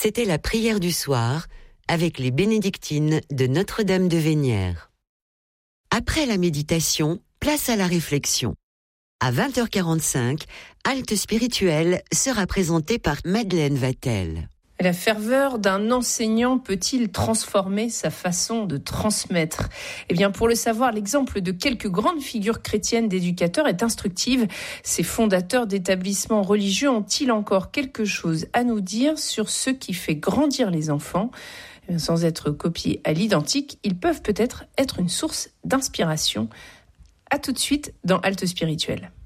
C'était la prière du soir avec les bénédictines de Notre-Dame de Vénières. Après la méditation, place à la réflexion. À 20h45, Halte spirituelle sera présentée par Madeleine Vatel. La ferveur d'un enseignant peut-il transformer sa façon de transmettre ? Eh bien, pour le savoir, l'exemple de quelques grandes figures chrétiennes d'éducateurs est instructive. Ces fondateurs d'établissements religieux ont-ils encore quelque chose à nous dire sur ce qui fait grandir les enfants ? Sans être copiés à l'identique, ils peuvent peut-être être une source d'inspiration. À tout de suite dans Halte spirituelle.